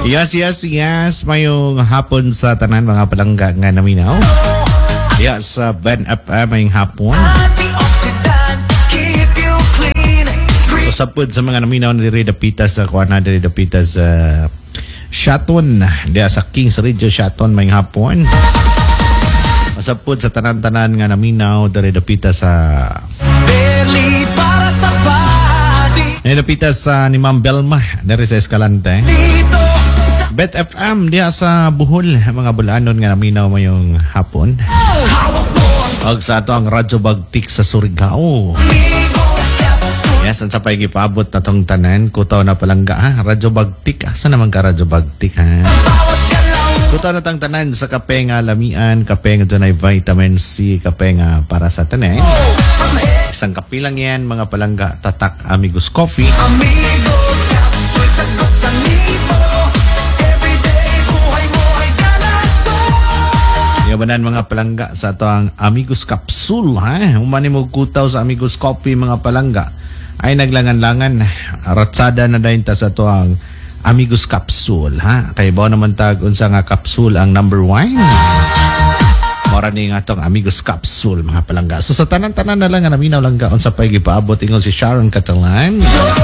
Yes. Mayong hapon sa tanan mga palangga nga naminaw. Yes, Ben FM mayong hapon. Usapod sa mga naminaw na diri dapita sa kuana diri dapita sa Shaton. Diya sa Kings Radio Shaton mayong hapon. Usapod sa tanan-tanan nga naminaw diri dapita sa Barely para sa body. Dapita sa ni Ma'am Belma diri sa Escalante. Bet FM diya sa Bohol mga bulanon nga naminaw mayong hapon. Og sa ato ang Radyo Bagtik sa Surigao. Yes, ang sapay gipaabot na tong tanan kutaw na palangga ha. Radyo Bagtik. Asa naman ka Radyo Bagtik ha? Kutaw na tang tanan sa kape nga lamian, kape nga dyan ay vitamin C, kape nga para sa tanan. Isang kape lang yan mga palangga, tatak Amigos Coffee. Yabanan mga palangga sa ato ang Amigos Capsule ha. Humani mo kutaw sa Amigos Coffee mga palangga ay naglangan-langan ratsada na dahin ta sa ato ang Amigos Capsule ha. Kay bao naman tag unsa nga capsule ang number 1. Mora ni nga tong Amigos Capsule mga palangga. So sa tanan-tanan na lang nga naminaw lang ka unsa pay gipaabot ingon si Sharon Catalan.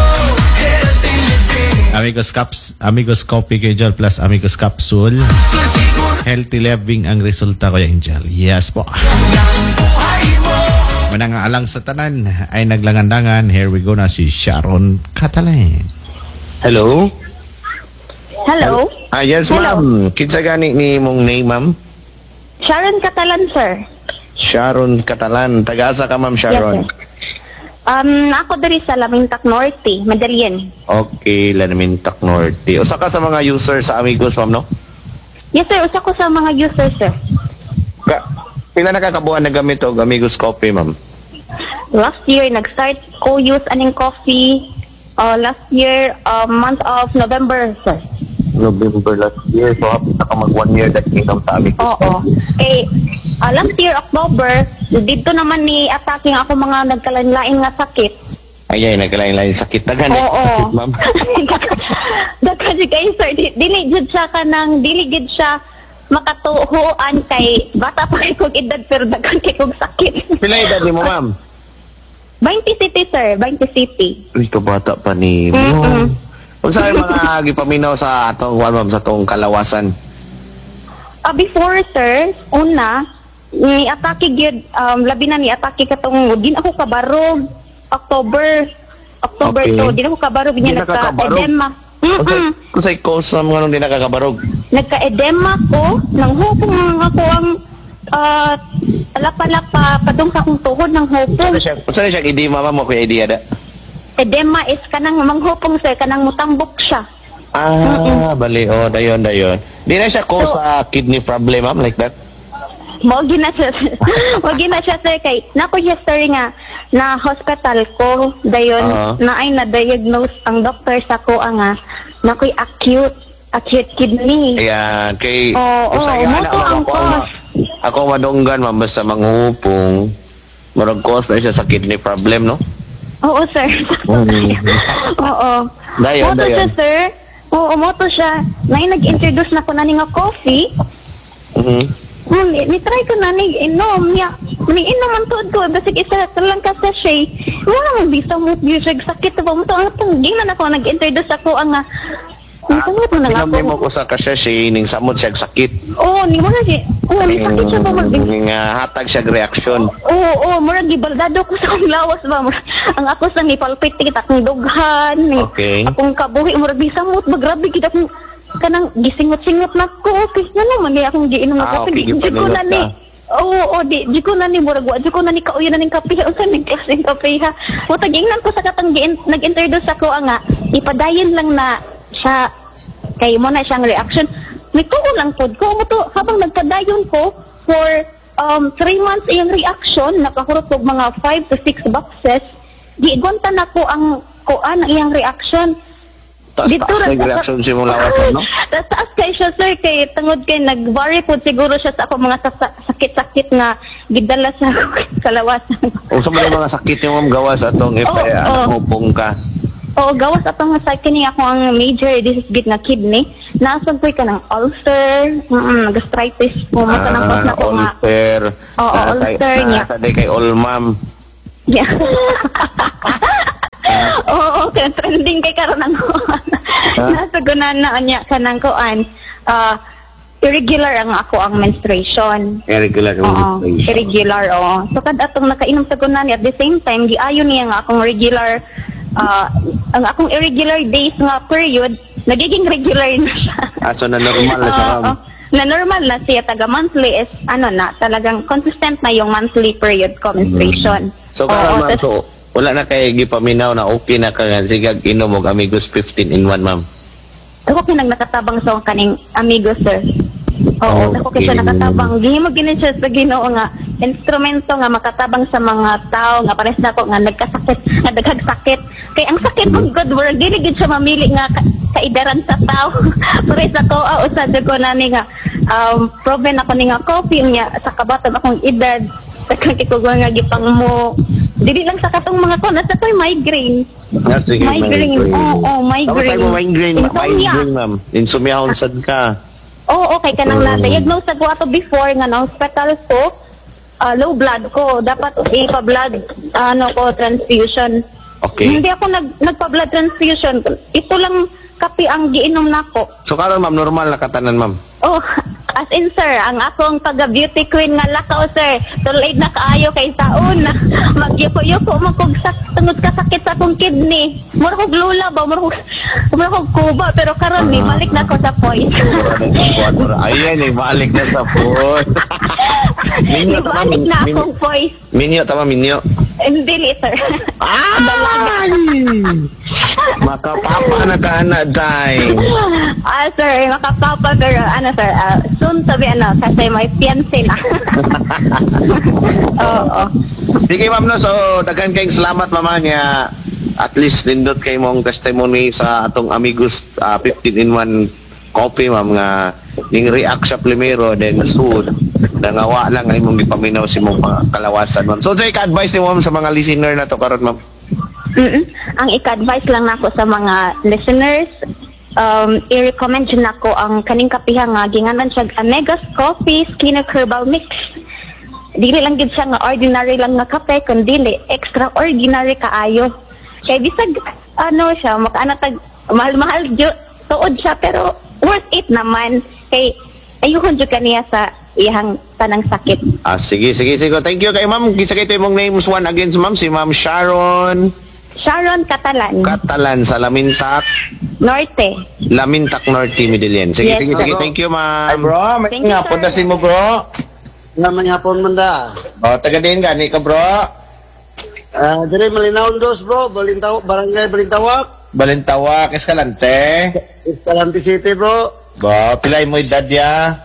Amigos Coffee kay Joel plus Amigos Capsule. Healthy living ang resulta ko Angel. Yes po. Manangaalang sa tanan ay naglangandangan. Here we go na si Sharon Catalan. Hello? Hello? Yes, ma'am. Kinsa gani ni mong name, ma'am? Sharon Catalan, sir. Sharon Catalan. Taga-asa ka, ma'am Sharon? Yes, sir. Ako dari sa Lamintac Norte, Medellin. Okay, Lamintac Norte. Usa ka sa mga user sa Amigos, ma'am, no? Yes, sir. Usa ko sa mga users, sir. Pila nakakabuan na gamit o Amigos Coffee, ma'am? Last year, nag-start ko use aning coffee. Last year, month of November, sir. November last year. So, hapit na ka mag 1 year that inom sa Amigos. Oo. Last year, October, dito naman ni attacking ako mga nagkalain-lain nga sakit. Ay, nagkalain-lain sakit. Tagan oo. ma'am. Kasi kayo, sir, diligid siya makatuhuan kay bata pa kay kong edad pero daghan kay kong sakit. Pila edad ni mo, ma'am? 20 city, sir. 20 city. Ito bata pa ni mo. Kung saan mga gipaminaw sa atong ma'am, sa atong kalawasan? Before, sir, una, ni-atake gyud labi na ni-atake katong din ako kabarog. October Okay. 2, din ako kabarog niya nagka-edema. Kung sa'y cause ng mga nung di nakakabarog? Nagka-edema ko, nang hupong ako ang alapalapa padung sa akong tuhod ng hupong. Kung saan siya edema, ma'am, mo kuya idea da? Edema is kanang manghupong, sir, kanang mutambok siya. Bali, dayon. Di na siya cause sa kidney problem, ma'am, like that? Mogi na siya, sir, kay nako siya, sir, nga na hospital ko dayon na ay na-diagnose ang doctor sa ko nga nakoy acute kidney. Ayan, kay moto ang cause. Ako madunggan, ma'am, basta manghupong marag cause na siya sa kidney problem, no? Oo, sir. Oo. Dayon. Siya, sir. Oo, moto siya. Nag-introduce na ko na nga coffee. Ni-try ko na inom niya. Ni-inom ang tuod ko. Basig isa lang ka sachet. Wala mong bisa mo music sakit ba mo to. Ang tanggilan ako. Nag-introduce ako ang Pinamay mo ko sa kasashe ning samot siya sakit. Oo, ni mo na siya. Oo, ni sakit siya ba hatag siya reaksyon. Oo, murag gibaldado ko sa akong lawas ba. Ang ako sa ni palpitik akong dughan. Okay. Akong kabuhi murag bisamot ba grabe kita akong kanang gisingot-singot na ko. Okay, nga naman ni akong giinom na kape. Di ko na ni. Oo, di ko na ni murag di ko na ni kauyo na ning kape. Unsa ning klaseng kape ha. Mutag ingnan ko sa katang nag-introduce ako nga ipadayon lang na siya kay mo na siyang reaction. May tuon lang pod ko mo to habang nagpadayon ko for 3 months iyang reaction nakahurot og mga 5 to 6 boxes. Gigonta na ko ang kuan iyang reaction. Taas nag-reaction siya mong lawasan, no? Taas kay siya, sir, kay tungod kay nag-worry po siguro siya sa ako mga sakit-sakit nga gidala sa kalawasan. O sa mga sakit yung gawas atong hupong ka? Oo, gawas atong sa kini ako ang major disease gid nga kidney. Nasag ko'y ka ng ulcer, gastritis, pumata ng na ko nga. Ulcer. Oo, ulcer niya. Nasa day kay Olmam. Yeah. Oo, kaya trending kay karon ang nasagunan na niya kanang kuan. Irregular ang ako ang menstruation. Irregular Oo, menstruation. irregular, oo. So kad atong nakainom sa gunan at the same time giayon niya nga akong regular ang akong irregular days nga period nagiging regular na siya. So na normal na siya. Oo, na normal na siya taga monthly is na talagang consistent na yung monthly period ko menstruation. So ma'am, so wala na kay gipaminaw na okay na ka nga sigag inom og Amigos 15 in 1 ma'am. Ako kinang nakatabang sa kaning amigo sir. Oo, ako Okay. kasi nakatabang. Gihimo gini siya sa Ginoo nga instrumento nga makatabang sa mga tao nga pares nako nga nagkasakit, nga daghang sakit. Kay ang sakit mo God, wala dili gid siya mamili nga kaidaran sa tao. Pares ako usad ko nani nga proven ako ni nga coffee niya sa kabatag akong edad. Kikugwa nga gipang mo. Dili lang sa katong mga ko nasa toy migraine. Sige, Migraine. Oo, migraine. Tapos mo migraine, Insomnia. migraine ma'am. Insomnia sad ka. Oo, okay ka nang na-diagnose sa ko ato before nga na hospital ko. Low blood ko. Dapat ipa-blood transfusion. Okay. Hindi ako nagpa-blood transfusion. Ito lang kape ang giinom nako. So karon ma'am, normal na katanan ma'am. Oh, as in sir, ang akong taga-beauty queen nga lakaw sir, tulad na kaayo kay taon na magyuko-yuko magkugsak tungod kasakit sa akong kidney. Mura kog lula ba, mura kog kuba, pero karon ni balik na ko sa point. Ayan, balik na sa point. Minyo tama, Balik na akong point. Minyo tama, minyo. Hindi sir. Ay! Makapapa na ka na, day. Sir, makapapa pero sir, soon to be kasi may fiancé na. Oo. Sige ma'am no, so daghan kayong salamat mama niya. At least nindot kay mong testimony sa atong Amigos 15 in 1 coffee ma'am nga ning react siya primero then soon nangawa lang ay mong gipaminaw si mong kalawasan ma'am. So say ka-advise ni ma'am sa mga listener na to karon ma'am. Ang ika-advise lang nako sa mga listeners, i-recommend dyan ako ang kaning kapiha nga ginganan siya Amigos Coffee Skin Herbal Mix. Dili lang gid siya nga ordinary lang nga kape kundi extraordinary kaayo. Kay bisag siya makaanatag mahal-mahal tuod siya pero worth it naman kay ayuhon jud kaniya sa iyang tanang sakit. Sige. Thank you kay ma'am. Gisa kay imong names one again ma'am, si Ma'am Sharon Catalan. Catalan sa Lamintak Norte, Medellin. Sige, Yes, sir. thank you Ay ma'am. bro, may Thank you, nga sir. puntasin mo bro. Naman hapon man da. Taga din gani ka bro. Dire Malinaw dos bro, Barangay Balintawak, Balintawak, Escalante. Escalante City bro. Pilay mo edad ya.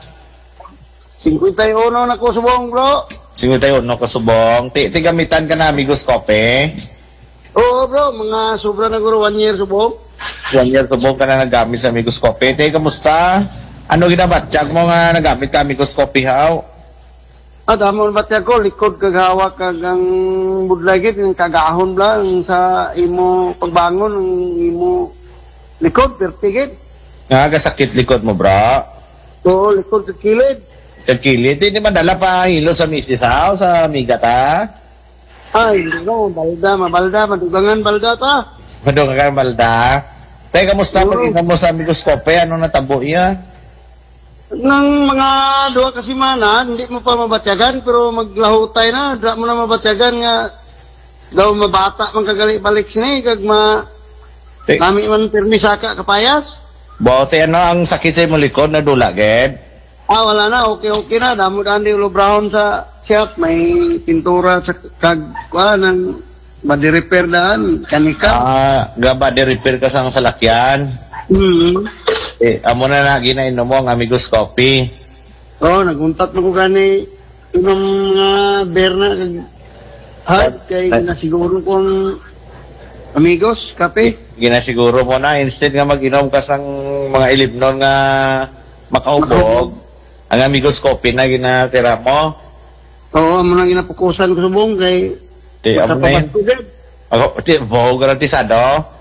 51 na ko subong bro. 51 no kasubong. Gamitan ka na Amigos Coffee. Oo bro, mga sobra na guro 1 year subong. 1 year subong ka na nagamit sa Amigos Coffee. Kamusta? Ano ginabatsyag mo nga nagamit ka Amigos Coffee how? Amon batya ko likod kag hawak kag ang budlagit ng kagahon lang sa imo pagbangon ng imo likod pertigit. Nga sakit likod mo bro. Oo, likod kag kilid. Kagkilit, hindi madala pa hilo sa misis how sa amiga ta. Ay, no, mabalda, madugangan balda ta. Madung ka balda. Kamusta pag mo sa Amigos Coffee? Ano natabo iya? Nang mga 2 kasimana, hindi mo pa mabatyagan, pero maglahutay na, dra mo na mabatyagan nga, daw mabata man kagali balik sini, kag kami man permisa ka kapayas. Bote ano ang sakit sa imong likod na dulaged? Wala na, okay na, damo-daan di ulo brown sa shop, may pintura sa ng body repair daan, kanika. Gaba de repair ka sang salakyan. Amo na ginainom mo ang Amigos Coffee. Naguntat mo ko gani, inom nga beer na, kay nasiguro kong Amigos, kape. Ginasiguro mo na, instead nga mag-inom ka sang mga ilibnon nga makaubog, ang Amigos Coffee na ginatira mo. Amo na ginapukusan ko subong kay Amo na yun. Ako, garantisado?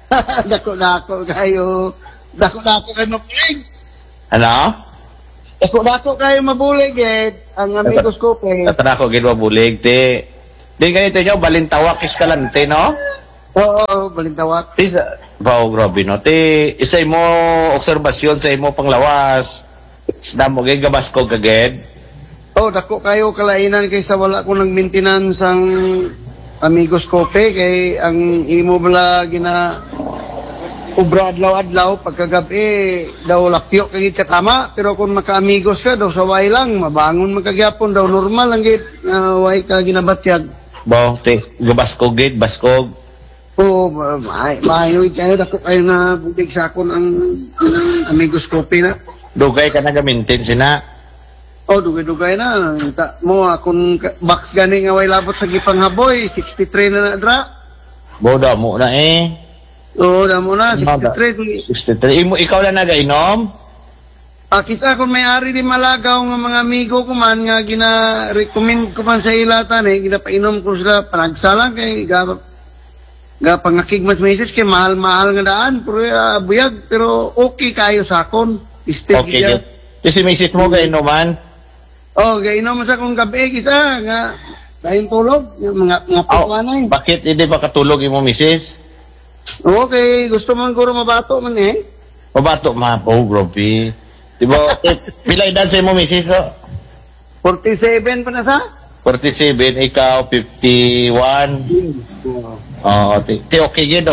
Dako-dako kayo. Dako-dako kayo mabulig. Ano? Dako-dako kayo mabulig ang Amigos Coffee. Dako gid mabulig ti. Di ganito nyo, balintawak Escalante, no? Oo, balintawak. Wow, grabe, no? Ti, isa mo obserbasyon sa imo panglawas. Damo gid gabas ko kaged. Oh, dako kayo kalainan kaysa wala ko nang maintenance ang Amigos Coffee kay ang imo bala gina ubra adlaw-adlaw pagkagabi daw lapyo kay katama pero kung maka-amigos ka daw saway lang mabangon magkagyapon daw normal lang gid way ka ginabatyag. Bo, ti gabas ko gid baskog. Oo, maayo kayo dako kayo na budig sa akon ang Amigos Coffee na. Dugay ka nagamintin sina. Oh, dugay-dugay na. Kita mo akong box gani nga way labot sa gipanghaboy 63 na dra. Bo, damo na eh. Oo, damo na 63. 63. Ikaw lang nagainom? Kisa akong may-ari di Malagaw nga mga amigo ko man nga gina-recommend ko man sa ilatan ginapainom ko sila panagsalang kay pangakig mas message kay mahal-mahal nga daan pero buyag pero okay kayo sa akon. Okay, good. Kasi message mo gainuman? Oh, gainom sa akong gabi kisa nga dayon tulog mga puwanay. Bakit hindi ba katulog imo misis? Okay, gusto man guro mabato man Mabato ma, grabe. Diba, pila edad sa imo misis? 47 pa na sa? 47, ikaw 51. Oo, okay gid.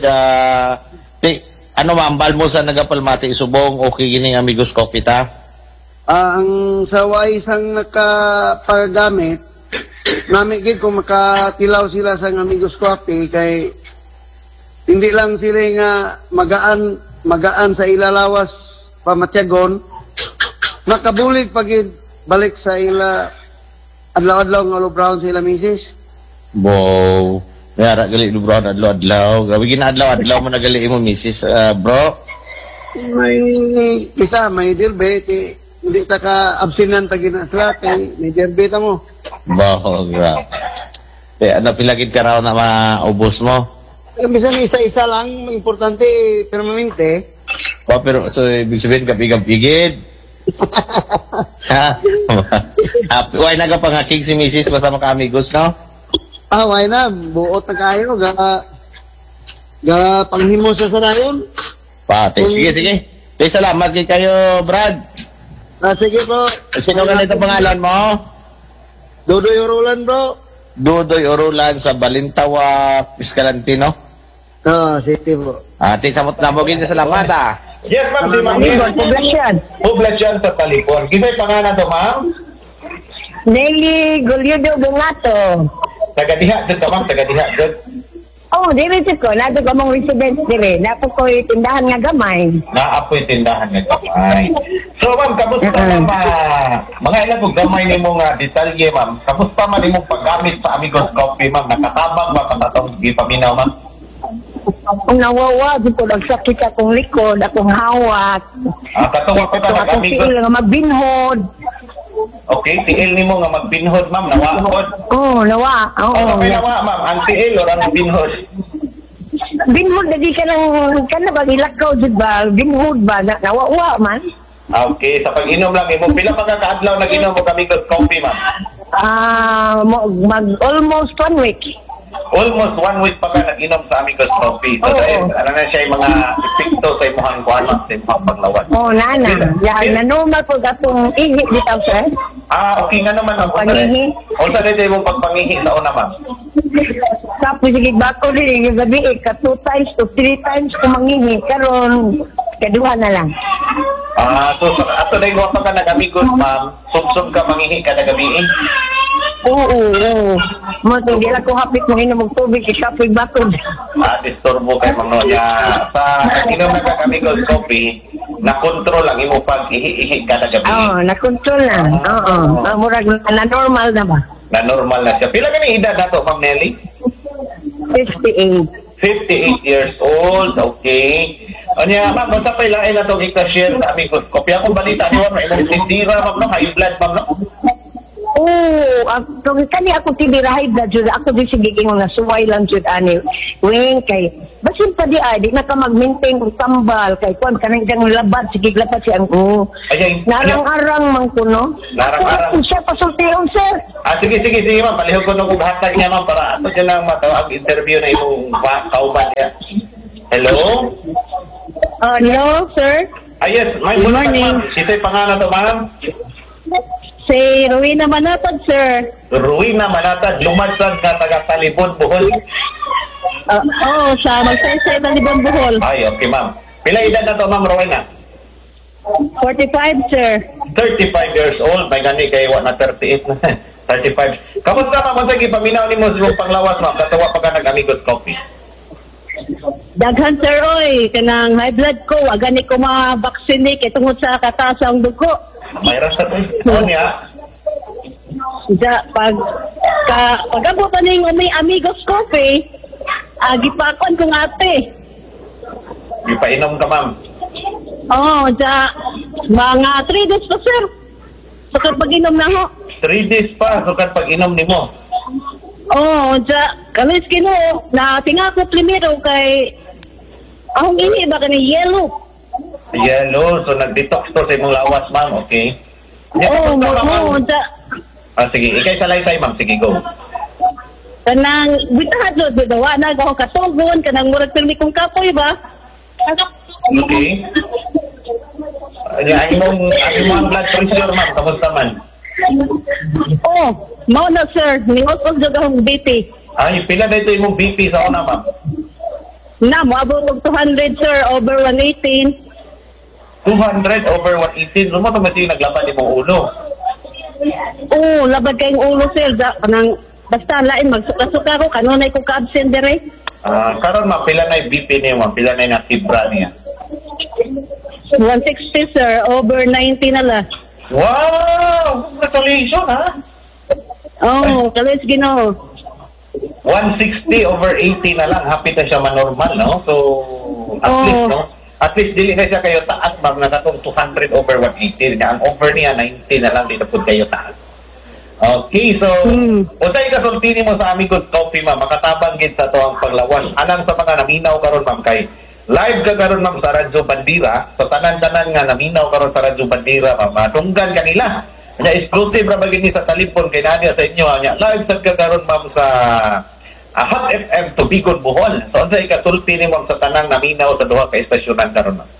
Ano mambal mo sa nagapalmati subong okay gining Amigos Coffee ta? Ang saway sang nakapagamit, nami gid kung makatilaw sila sa Amigos Coffee kay hindi lang sila nga magaan sa ilalawas pamatyagon, nakabulig pagid balik sa ila adlaw-adlaw nga brown sa ila misis. Wow. Mayara gali ni bro adlaw-adlaw. Grabe gina-adlaw-adlaw mo nagali mo misis, bro. May dirbe hindi ta ka absinan ta gina sila kay may dirbe ta mo. Wow, grabe. Ano pilagid ka raw na maubos mo? Bisan isa-isa lang, importante permanente. Pero so ibig sabihin kapigam-pigid. Ha? Why nagapangakig si misis basta maka-amigos, no? Why na? Buot na kayo. Panghimo sa sarayon. Pati. Sige. Salamat kayo, Brad. Sige po. Sino ka nito pangalan mo? Dudoy Orulan, bro. Dudoy Orulan sa Balintawak, Escalante, no? City po. Samot na mo gina salamat, Yes, ma'am. Di ma'am. Poblasyon sa Talipon. Kisa'y pangalan to, ma'am? Nelly Golyodo Bungato. Tagadiha dito, ma'am. Tagadiha dito. Oh, dire ko. Nato ko mong residence dire. Napo ko tindahan nga gamay. Naapoy tindahan nga gamay. So, ma'am, kamusta ma'am? Mga ilan po gamay ni mo nga detalye, ma'am. Kamusta man imong paggamit sa Amigos Coffee, ma'am? Nakatabang ba patatong gipaminaw, ma'am? Kung nawawa, dito nagsakit akong likod, akong hawak. Katuwa ko ka Akong nag-Amigos. tiil nga magbinhod. Okay, tiil ni mo nga magbinhod, ma'am. Nawakod. Nawa. Ano may nawa, ma'am? Ang tiil o ang binhod? Binhod na di ka na ba ilakaw, di ba? Binhod ba? Nawawa man. Okay, sa pag-inom lang, mo pila magkakaadlaw nag-inom mo Amigos Coffee, ma'am? Almost 1 week. Almost 1 week pa ka nag-inom sa Amigos Coffee. So, dahil, ano na siya yung mga epekto sa imuhang kuhan, ma'am, sa imuhang paglawan. Nana. Na normal po gatong ihi bitaw, sir. Okay nga naman, ma'am. Pangihi. Unsa na ito yung pagpangihi sa una, ma'am? Tapos sige bako din yung gabi ka 2 times to 3 times kumangihi karon kaduha na lang. So ato na yung pa ka nag-Amigos, ma'am. Sub-sub ka mangihi ka na gabi, eh? Oo. Mo hindi lang ko hapit mo inom og tubig sa kapoy bakod. Disturbo kay ma'am, no? Sa nag-inom na ka Amigos Coffee, na-control lang imo pag-ihi-ihi ka na gabi. Na-control na. Murag na normal na ba? Na normal na siya. Pila ka ni edad na to, Ma'am Nelly? 58. 58 years old, okay. Anya, ma'am, basta pa ilang na itong ika-share sa Amigos Coffee. Akong balita niyo, may ilang tindira, ma'am, no? High blood, ma'am, no? Kani ako tibirahay na jud ako di sige ingon na suway lang jud ani. Wing kay basin pa di ay, di na ka mag-maintain kung tambal, kay kung kanang labad, sige labad siyang ko. Ayay, Narang-arang man ko, no? Narang-arang. Ako, siya pasultiyon, sir. Sige, ma'am. Palihog ko nung hatag niya, ma'am, para ato dyan ang matawag interview na yung kauban niya. Hello? Hello, sir? Yes, may Good buntag, morning. ma'am. Ito'y pangalan to, ma'am. Si Rowena Manatag, sir. Ruina Manatad, lumadsad ka taga-Talibon, Bohol. Sa Magsaysay, Talibon, Bohol. Ay, okay, ma'am. Pila edad na to, ma'am Rowena? 45, sir. 35 years old. May gani kay wa na 38 na. 35. Kamusta, ma'am? Kung sige, paminaw ni mo sa panglawas, ma'am. Katawa pa ka nag-Amigos Coffee. Daghan, sir, oy. Kanang high blood ko. Agani ko ma-vaccine kay tungod sa katasang dugo. May rasa to. Ano niya? Pag-abot na yung Amigos Coffee, gipakon kong ate. Di pa inom ka, ma'am. Mga 3 days pa, sir. Sukad pag-inom na ho. 3 days pa, sukat pag inom ni mo. Kalis kino, natinga ko primero kay ahong ini ba kani yellow. Yellow, so nag-detox to sa imong lawas, ma'am, okay? Sige, ikay sa laysay, ma'am. Sige, go. Kanang bitahad dawa na ako katugon kanang murag pirmi kong kapoy ba? Okay. Ang imong blood pressure, ma'am, kamusta man? Mao na, sir. Ningot-og jud akong BP. Ay, pila na ito imong BP sa una, ma'am? Moabot og 200, sir, over 118. 200 over 118. Lumo to mati naglaban imong ulo. Labad kayong ulo, sir. Kanang basta lain magsuka-suka ko kanunay ko ka-absent dire. Karon ma'am, pila na yung BP niya, ma'am? Pila na yung nakibra niya? 160, sir, over 90 na la. Wow! Congratulations, ha? Kalis Ginoo. 160 over 80 na lang. Happy na siya manormal, no? So, at least, no? At least, dili na siya kayo taas, ma'am, na katong 200 over 180. Ang over niya, 90 na lang, dito po kayo taas. Okay, so, usay kasultini mo sa Amigos Coffee, ma'am. Makatabang gid sa to ang paglawas. Anang sa mga naminaw karon, ma'am, kay live ka karon, ma'am, sa Radyo Bandira. So, tanan-tanan nga naminaw karon sa Radyo Bandira, ma'am. Tunggan kanila. Nya exclusive ra bagini sa talipon kay nani sa inyo. Nya live sad ka karon, ma'am, sa Hot FM Tubigon, Bohol. So, unsay kasulti ni ma'am sa tanang naminaw sa duha ka estasyonan karon, ma'am?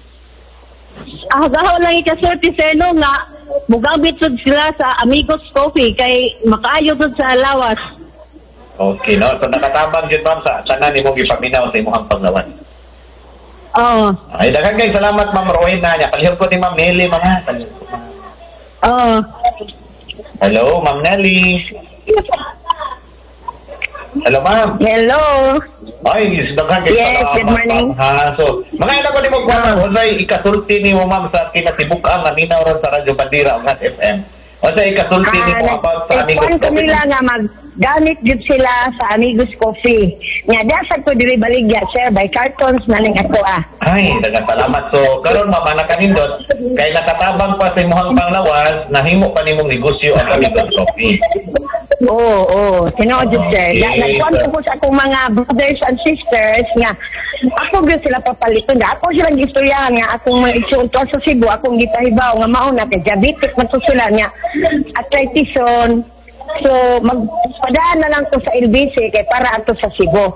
Agaw lang ikasulti sa ino nga mugamit sud sila sa Amigos Coffee kay makaayo sud sa lawas. Okay, no? So, nakatabang dyan, ma'am, sa tanan ni mong ipaminaw sa imong paglawan. Ay, daghang kay salamat, ma'am Rowena. Nya palihog ko ni ma'am Nelly, ma'am. Hello, ma'am Nelly. Hello, ma'am. Hello. Ay, daghang kay Yes, good morning. So, mga ina ko ni mo kuha, unsay ikasulti ni mo, ma'am, sa kinatibuk-an na minaw ron sa Radyo Bandira ug Hot FM. Unsay ikasulti ni mo about sa Amigos Coffee? Kanila nga maggamit jud sila sa Amigos Coffee. Nga dasad ko diri baligya, sir, by cartons na ning ato Ay, daghang salamat. So, karon ma'am, nakanindot kay nakatabang pa sa imong panglawas, nahimo pa nimong negosyo ang Amigos Coffee. Tinuod jud, sir. Nagkwento ko sa akong mga brothers and sisters nga ako gyud sila papaliton. Ako silang istoryahan nga akong mga igsuunto sa Cebu, akong gipahibaw nga mao na kay diabetic man to sila nga arthritis-on. So, magpadaan na lang to sa LBC kay para ato sa Cebu.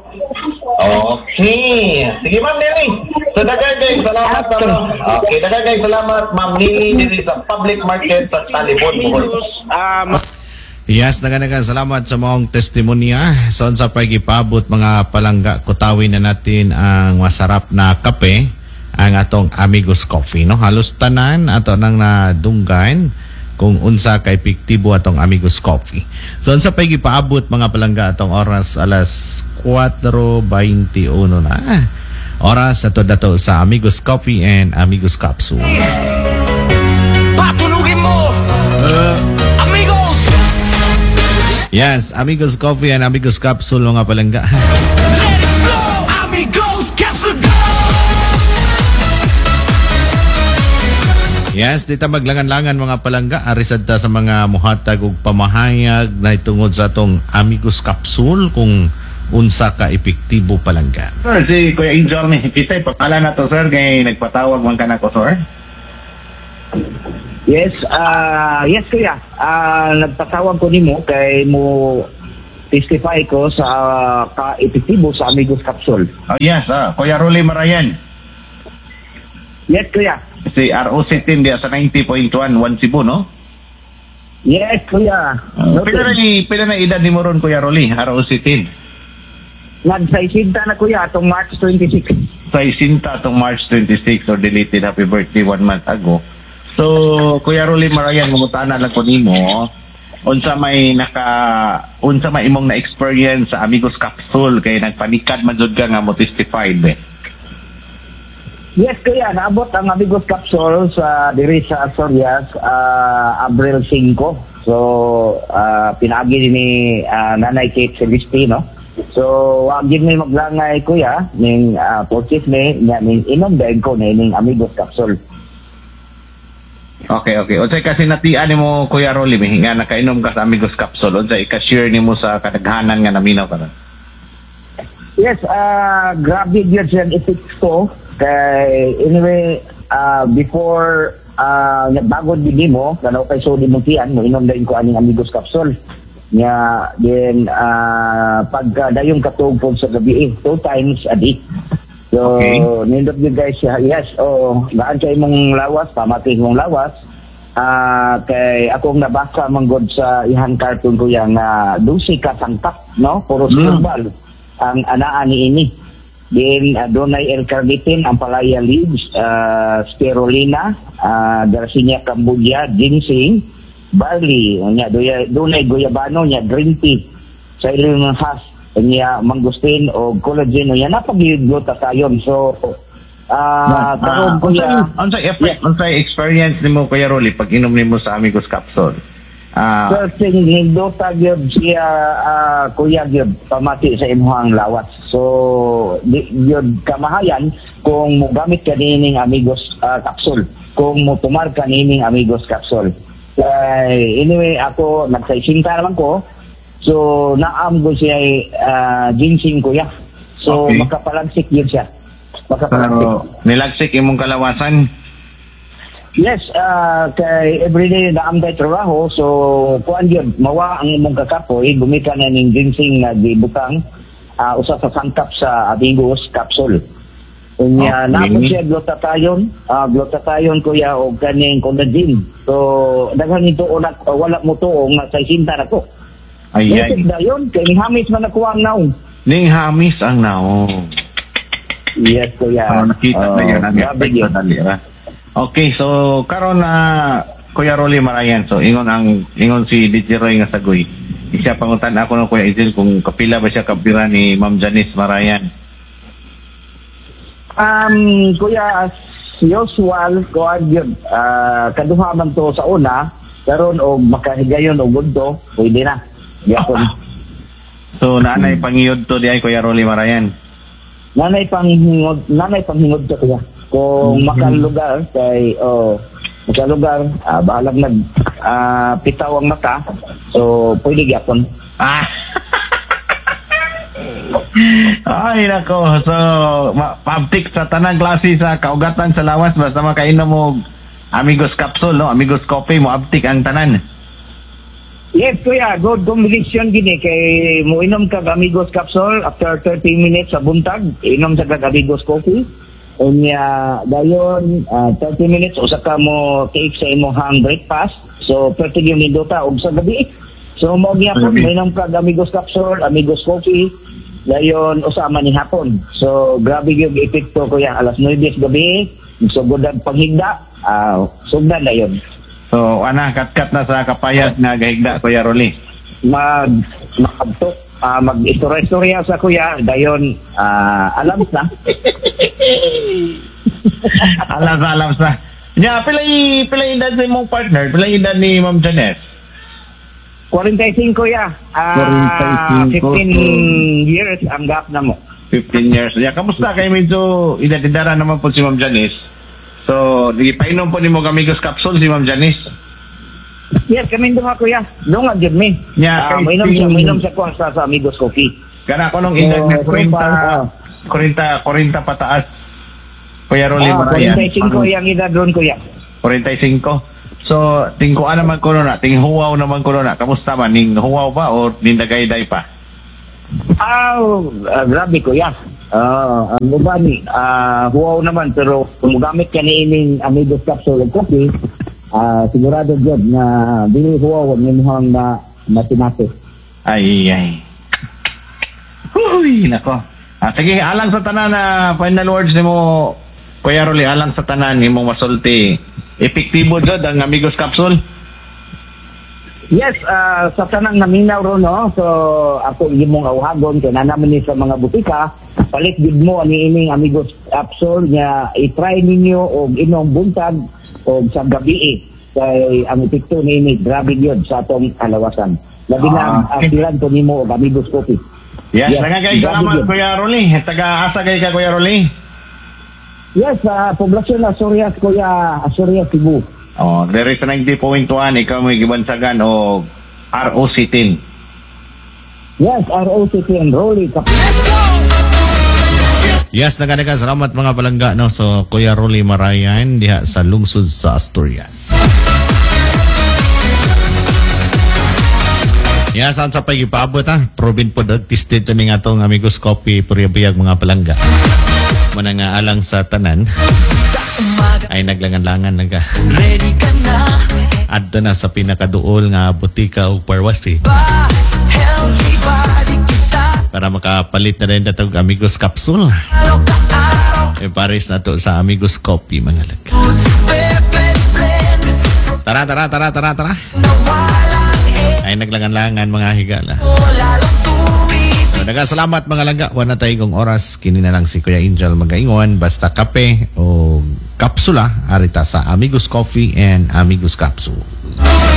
Okay. Sige, ma'am Nelly. So, daghang salamat. Okay, daghang salamat, ma'am Nelly, diri sa public market sa Talibon, Bohol. Yes, nagan salamat sa mong testimonya. Sa unsa pay gipabot mga palangga, kutawin na natin ang masarap na kape, ang atong Amigos Coffee, no? Halos tanan ato nang nadunggan kung unsa kay epektibo atong Amigos Coffee. So unsa pay gipaabot mga palangga atong oras alas 4:21 na. Oras ato dato sa Amigos Coffee and Amigos Capsule. Patulugin mo! Amigos! Yes, Amigos Coffee and Amigos Capsule mga palangga. Let it flow! Amigos Capsule Go! Yes, dita maglangan-langan mga palangga. Arisad ta sa mga muhatag og pamahayag na itungod sa atong Amigos Capsule kung unsa ka epektibo palangga. Sir, si Kuya Angel ni Pitay, pakala na to sir, kay nagpatawag man ka na ko sir. Yes, yes kuya. Nagpatawag ko nimo kay mo testify ko sa ka-epektibo sa Amigos Capsule. Oh yes, Kuya Rolly Marayan. Yes kuya. Si ROC team dia sa 90.1 Cebu, no? Yes kuya. Pila na edad ni mo ron, Kuya Rolly, ROC team? Nagsaisinta na kuya atong March 26. Sa isinta itong March 26 or deleted happy birthday 1 month ago. So, Kuya Rolly Marayan, mungutana lang ko nimo, unsa may imong na-experience sa Amigos Capsule kay nagpanikad man jud ka nga mo testified be. Yes kuya, naabot ang Amigos Capsule sa diri sa Asturias Abril 5. So, pinagi ni Nanay Kate Celestino. So, wag yun may maglangay kuya ning purchase ning inom dahil ko ning Amigos Capsule. Okay. Unsay kasi natian nimo, Kuya Rolly, nga nakainom ka sa Amigos Capsule, unsay ka-share nimo sa kadaghanan nga naminaw ka ron? Yes, grabe yun siya effect ko. Kay, anyway, before bagod din mo, kanaw kay so din mo tiyan, mo inom din ko aning Amigos Capsule. Nga, then, pagka dayong katugpog sa gabi, 2 times a day. So, nindot yun guys, yes, gaan kayo mong lawas, pamating mong lawas. Kay akong nabasa manggod sa ihang cartoon ko yung 12 ka sangkap, no? Puro herbal ang anaan ni ini. Then, donay L-carnitin, ampalaya leaves, spirulina, Garcinia cambogia, ginseng, barley, dunay guyabano, green tea, sa ilang has, mangustin o collagen, napag-glutatayon. So, karon kuya, unsay experience nimo, Kuya Rolly, pag inom nimo sa Amigos Capsule? Certain hindota gyud siya kuya gyud pamati sa imuhang lawas. So gyud kamahayan kung mogamit ka nining Amigos Capsule, kung mo tumar ka nining Amigos Capsule. Anyway, ako nagsaisinta naman ko. So naam ko siya ginseng kuya. So makapalagsik yun siya. Nilagsik imong kalawasan? Yes, kay everyday na amday trabaho, so kuan yun, mawa ang imong kakapoy, bumika na ning ginseng na gibutang usa sa sangkap sa Amigos Capsule. Unya napon siya glutatayon kuya o kaning collagen. So daghan ito wala mo tuong na sa isinta na ko. Ayan. Dayon kay ning hamis man nakuha ang naong. Ning hamis ang naong. Yes kuya. Nakita na yun ang dali. Okay, so karon na Kuya Rolly Marayan, so ingon si DJ Roy nga sagoy. Siya pangutan ako ng Kuya Idil kung kapila ba siya kapira ni Ma'am Janice Marayan. Kuya, as usual, kaduha man to sa una, karon o makahigayon o gundo, pwede na. Yapon. So, nanay pangiyod to di ay Kuya Rolly Marayan? Nanay panghingod to kuya. Kung makalugar, kay, bahalag pitaw ang mata, so pwede yapon. Ay nako, so pabtik sa tanang klase sa kaugatan sa lawas basta makainom mo Amigos Capsule, no? Amigos Coffee mo abtik ang tanan. Yes kuya, good combination gini kay mo inom kag Amigos Capsule after 30 minutes sa buntag, inom sa kag Amigos Coffee. Unya dayon 30 minutes usa ka mo take sa imong breakfast. So 30 minutos og sa gabi. So mo gyapon inom kag Amigos Capsule, Amigos Coffee. Dayon usama ni hapon. So grabe yung epekto kuya, alas 9 gabi, sugodan panghigda, sugdan na yun. So ana katkat na sa kapayat nga gahigda Kuya Rolly. Magabtok, mag-istorya sa kuya, dayon alam na. alam sa. Nya pilay edad sa imong partner, pilay edad ni Ma'am Janice. 45 kuya. 15 years ang gap na mo. 15 years. Ya, kamusta kay medyo edad-edara naman po si Ma'am Janice. So, painom po ni mo Amigos Capsule si Ma'am Janice. Yes, kami duha kuya. Dungan jud mi. Yeah, mainom siya ko sa Amigos Coffee. Kana ko nung ingat na 40 pataas. Kuya Rolly Marayan. 45 yung edad ron, kuya. 45. So, tingkuan naman ko na, tinghuwaw naman ko na. Kamusta man? Ning huwaw pa o nindagay-day pa? Grabe, kuya. Ang uban ni, huwaw naman, pero kung gamit ka ni ining Amigos Capsule of Coffee, sigurado dyan na dili huwaw ang imuhang na matinate. Ay. Uy, nako. Sige, alang sa tanan na final words ni mo, Kuya Rolly, alang sa tanan ni mo masulti. Epektibo dyan ang Amigos Capsule? Yes, sa tanang naminaw ron, no? So, ako imong awhagon, kaya naman ni sa mga butika, palit gid mo ang ining Amigos Capsule nga i-try ninyo o inom buntag o sa gabi kay ang epekto ni ini grabe yun sa atong kalawasan. Labi na asiran to nimo og Amigos Coffee. Yes, nagagay salamat Kuya Rolly. Taga-asa kay ka Kuya Rolly? Yes, poblasyon Asturias, Kuya, Asturias, Cebu. There is 90.1, ikaw may gibansagan o ROC10. Yes, ROC10, Rolly. Yes, nagadagan salamat mga palangga no. So Kuya Rolly Marayan diha sa lungsod sa Asturias. Yes, saan sa pagipabot Probin po tisted to ning atong Amigos Coffee puriyabiyag mga palangga. Muna nga alang sa tanan ay naglangan-langan naga. Ready ka na? Adto na sa pinakaduol nga butika o parwasi. Healthy body kita. Para makapalit na rin natong Amigos Capsule. Paris na to sa Amigos Coffee mga langga. Tara. Ay naglangan-langan mga higala. So, nagasalamat mga langga. Wala tayong oras. Kini na lang si Kuya Angel magaingon. Basta kape o kapsula. Arita sa Amigos Coffee and Amigos Capsule.